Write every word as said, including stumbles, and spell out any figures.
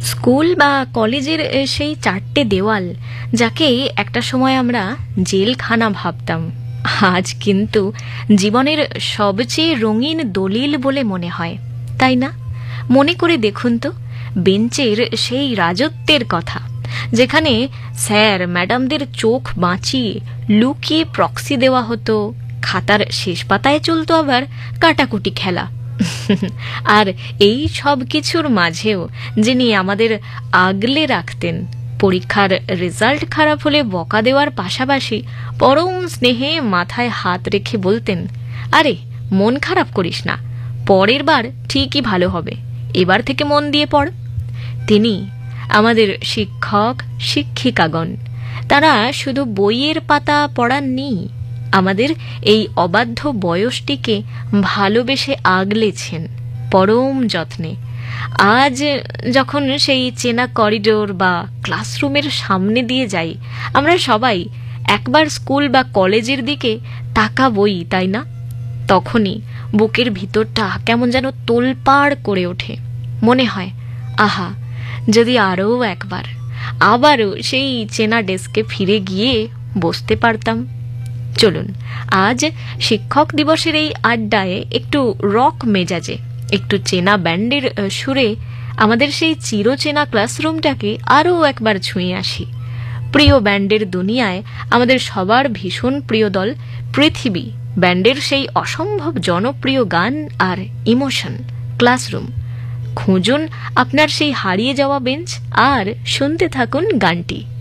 School বা কলেজের সেই চারটে দেওয়াল যাকে একটা সময় আমরা জেলখানা ভাবতাম, আজ কিন্তু জীবনের সবচেয়ে রঙিন দলিল বলে মনে হয়, তাই না? মনে করে দেখুন তো বেঞ্চের সেই রাজত্বের কথা, যেখানে স্যার ম্যাডামদের চোখ বাঁচিয়ে লুকিয়ে প্রক্সি দেওয়া হতো, খাতার শেষ পাতায় চলতো আবার কাটাকুটি খেলা। আর এই সব কিছুর মাঝেও যিনি আমাদের আগলে রাখতেন, পরীক্ষার রেজাল্ট খারাপ হলে বকা দেওয়ার পাশাপাশি পরম স্নেহে মাথায় হাত রেখে বলতেন, আরে মন খারাপ করিস না, পরের বার ঠিকই ভালো হবে, এবার থেকে মন দিয়ে পড়। তিনি আমাদের শিক্ষক শিক্ষিকাগণ। তারা শুধু বইয়ের পাতা পড়াননি, আমাদের এই অবাধ্য বয়সটিকে ভালোবেসে আগলেছেন পরম যত্নে। আজ যখন সেই চেনা করিডোর বা ক্লাসরুমের সামনে দিয়ে যাই, আমরা সবাই একবার স্কুল বা কলেজের দিকে তাকাবই, তাই না? তখনই বুকের ভিতরটা কেমন যেন তোলপাড় করে ওঠে। মনে হয়, আহা, যদি আরও একবার আবারও সেই চেনা ডেস্কে ফিরে গিয়ে বসতে পারতাম। চলুন আজ শিক্ষক দিবসের এই আড্ডায় একটু রক মেজাজে, একটু চেনা ব্যান্ডের সুরে আমাদের সেই চিরচেনা ক্লাসরুমটাকে আরও একবার ছুঁয়ে আসি। প্রিয় ব্যান্ডের দুনিয়ায় আমাদের সবার ভীষণ প্রিয় দল পৃথিবী ব্যান্ডের সেই অসম্ভব জনপ্রিয় গান আর ইমোশন ক্লাসরুম। খুঁজুন আপনার সেই হারিয়ে যাওয়া বেঞ্চ আর শুনতে থাকুন গানটি।